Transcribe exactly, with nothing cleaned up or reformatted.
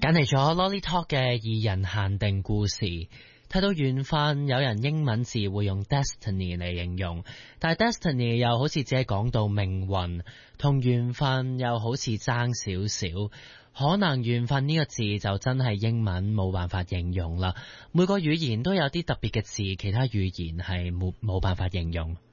揀嚟咗 Lolly Talk 嘅二人限定故事，睇到緣分，有人英文字會用 destiny 嚟形容，但係 destiny 又好似只係講到命運，同緣分又好似爭少少，可能緣分呢個字就真係英文冇辦法形容啦。每個語言都有啲特別嘅字，其他語言係冇冇辦法形容。